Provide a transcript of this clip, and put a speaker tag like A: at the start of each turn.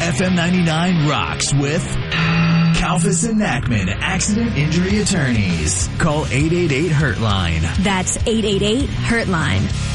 A: FM 99 rocks with Kalfas and Nachman Accident Injury Attorneys. Call 888-HURT-LINE.
B: That's 888-HURT-LINE.